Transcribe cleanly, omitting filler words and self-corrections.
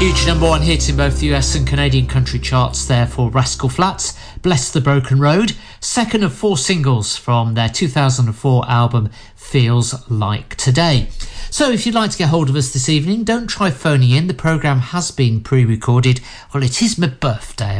Huge number one hit in both the US and Canadian country charts there for Rascal Flatts, Bless the Broken Road, second of 4 singles from their 2004 album Feels Like Today. So if you'd like to get hold of us this evening, don't try phoning in. The programme has been pre-recorded. Well, it is my birthday.